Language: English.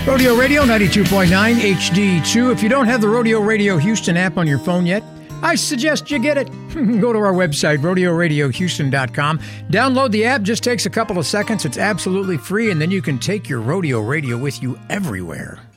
Rodeo Radio 92.9 HD2. If you don't have the Rodeo Radio Houston app on your phone yet, I suggest you get it. Go to our website, rodeoradiohouston.com. Download the app. Just takes a couple of seconds. It's absolutely free, and then you can take your Rodeo Radio with you everywhere.